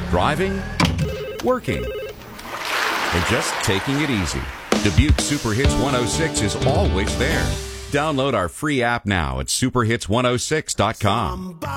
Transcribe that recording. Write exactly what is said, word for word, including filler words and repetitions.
driving, working, and just taking it easy. Dubuque Super Hits one oh six is always there. Download our free app now at super hits one oh six dot com.